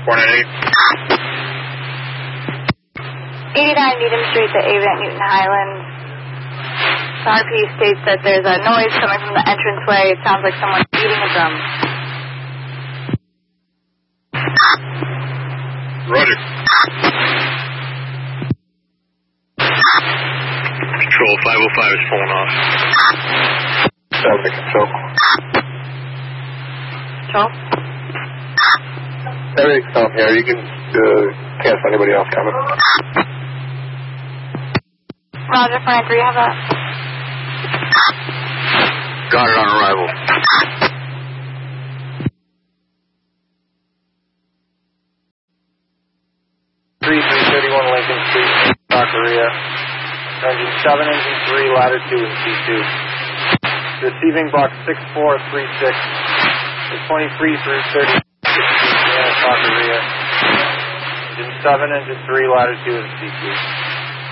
498. 89 Needham Street to Avant Newton Highlands. The RP states that there's a noise coming from the entranceway. It sounds like someone's beating a drum. Roger. Control 505 is pulling off. Traffic control. Control? Everything's calm here. You can cancel anybody else coming. Roger, Frank, do you have that? Got it on arrival. 331 Lincoln Street, Taqueria. Engine 7, Engine 3, ladder 2 and C2. Receiving box 6436. 23 through 30. Taqueria. Engine 7, Engine 3, ladder 2 and C2.